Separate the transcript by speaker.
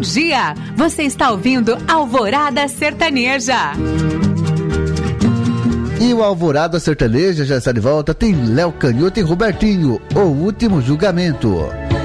Speaker 1: dia! Você está ouvindo Alvorada Sertaneja.
Speaker 2: E o Alvorada Sertaneja já está de volta. Tem Léo Canhoto e Robertinho, O Último Julgamento.